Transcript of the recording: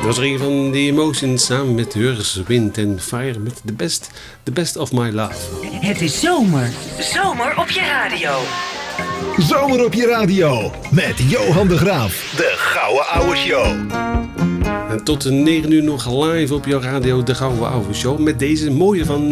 was er een van The Emotions samen met Earth, Wind and Fire met The Best of My Love. Het is zomer. Zomer op je radio. Zomer op je radio met Johan de Graaf. De Gouden Ouwe Show. En tot 9 uur nog live op jouw radio, De Gouden Ouwe Show. Met deze mooie van